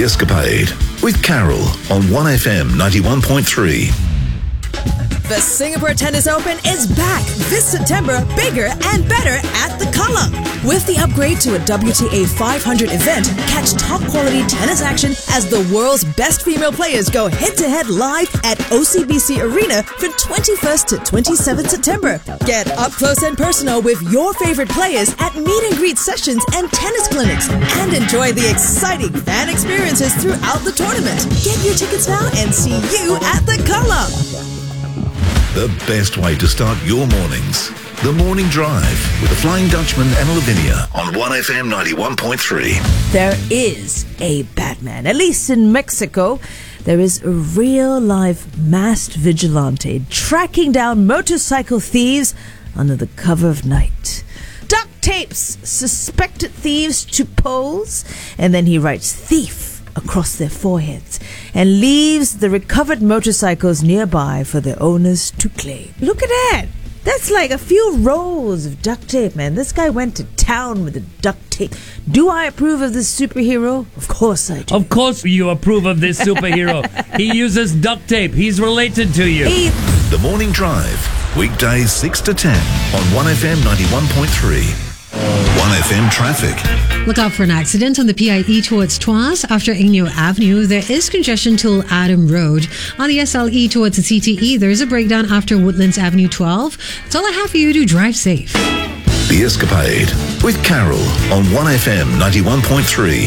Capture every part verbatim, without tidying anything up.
The Escapade with Carol on one F M ninety-one point three. The Singapore Tennis Open is back this September, bigger and better at The Colour. With the upgrade to a W T A five hundred event, catch top-quality tennis action as the world's best female players go head-to-head live at O C B C Arena from twenty-first to twenty-seventh September. Get up close and personal with your favorite players at meet-and-greet sessions and tennis clinics, and enjoy the exciting fan experiences throughout the tournament. Get your tickets now and see you at The Colour. The best way to start your mornings. The Morning Drive with the Flying Dutchman and Lavinia on one F M ninety-one point three. There is a Batman, at least in Mexico. There is a real live masked vigilante tracking down motorcycle thieves under the cover of night. Duct tapes suspected thieves to poles, and then he writes thief across their foreheads and leaves the recovered motorcycles nearby for their owners to claim. Look at that! That's like a few rolls of duct tape, man. This guy went to town with the duct tape. Do I approve of this superhero? Of course I do. Of course you approve of this superhero. He uses duct tape. He's related to you. He- The Morning Drive, weekdays six to ten on one F M ninety-one point three. one F M traffic. Look out for an accident on the P I E towards Tuas. After Inyo Avenue, there is congestion till Adam Road. On the S L E towards the C T E, there is a breakdown after Woodlands Avenue twelve. That's all I have for you to drive safe. The Escapade with Carol on one F M ninety-one point three.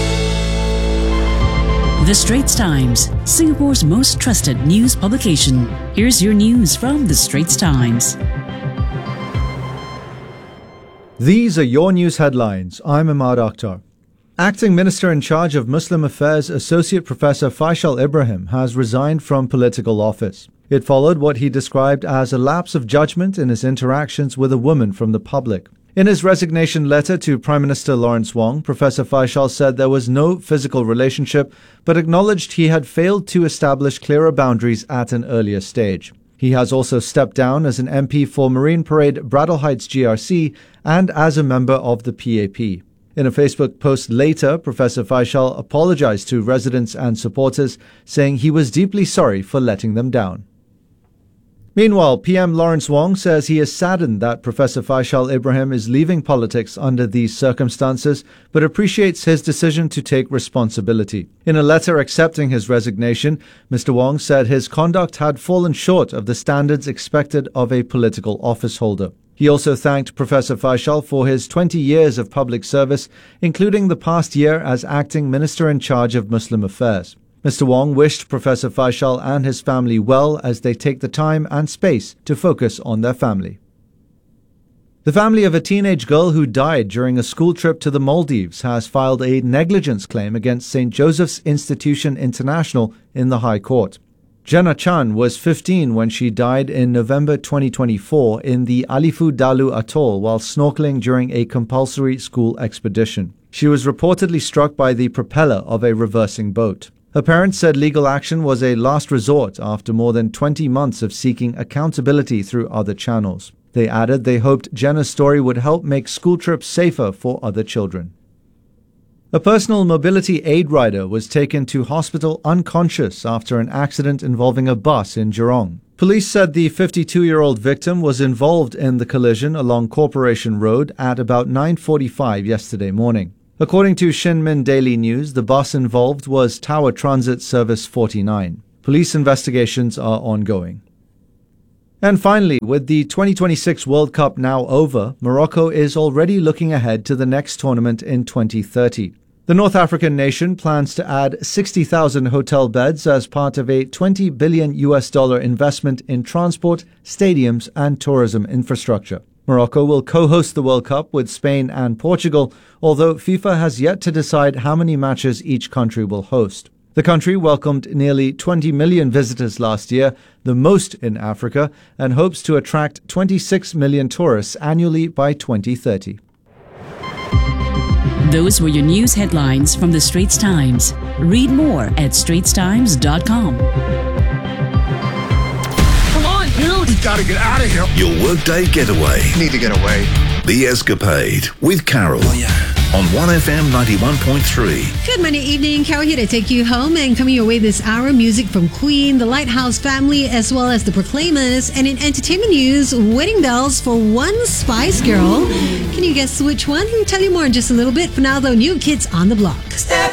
The Straits Times, Singapore's most trusted news publication. Here's your news from The Straits Times. These are your news headlines. I'm Ahmad Akhtar. Acting Minister in charge of Muslim Affairs, Associate Professor Faisal Ibrahim, has resigned from political office. It followed what he described as a lapse of judgment in his interactions with a woman from the public. In his resignation letter to Prime Minister Lawrence Wong, Professor Faisal said there was no physical relationship, but acknowledged he had failed to establish clearer boundaries at an earlier stage. He has also stepped down as an M P for Marine Parade Bradle Heights G R C and as a member of the P A P. In a Facebook post later, Professor Faisal apologized to residents and supporters, saying he was deeply sorry for letting them down. Meanwhile, P M Lawrence Wong says he is saddened that Professor Faisal Ibrahim is leaving politics under these circumstances, but appreciates his decision to take responsibility. In a letter accepting his resignation, Mister Wong said his conduct had fallen short of the standards expected of a political office holder. He also thanked Professor Faisal for his twenty years of public service, including the past year as acting Minister in charge of Muslim Affairs. Mister Wong wished Professor Faisal and his family well as they take the time and space to focus on their family. The family of a teenage girl who died during a school trip to the Maldives has filed a negligence claim against Saint Joseph's Institution International in the High Court. Jenna Chan was fifteen when she died in November twenty twenty-four in the Alifu Dalu Atoll while snorkeling during a compulsory school expedition. She was reportedly struck by the propeller of a reversing boat. Her parents said legal action was a last resort after more than twenty months of seeking accountability through other channels. They added they hoped Jenna's story would help make school trips safer for other children. A personal mobility aid rider was taken to hospital unconscious after an accident involving a bus in Jurong. Police said the fifty-two-year-old victim was involved in the collision along Corporation Road at about nine forty-five yesterday morning. According to Shinmin Daily News, the bus involved was Tower Transit Service forty-nine. Police investigations are ongoing. And finally, with the twenty twenty-six World Cup now over, Morocco is already looking ahead to the next tournament in twenty thirty. The North African nation plans to add sixty thousand hotel beds as part of a twenty billion U S dollar investment in transport, stadiums, and tourism infrastructure. Morocco will co-host the World Cup with Spain and Portugal, although FIFA has yet to decide how many matches each country will host. The country welcomed nearly twenty million visitors last year, the most in Africa, and hopes to attract twenty-six million tourists annually by twenty thirty. Those were your news headlines from The Straits Times. Read more at straits times dot com. Dude, you gotta get out of here. Your workday getaway. Need to get away. The Escapade with Carol. Oh, yeah. on one F M ninety-one point three. Good Monday evening. Carol here to take you home, and coming your way this hour, music from Queen, the Lighthouse Family, as well as the Proclaimers. And in entertainment news, wedding bells for one Spice Girl. Can you guess which one? We'll tell you more in just a little bit. For now, though, New Kids on the Block. Step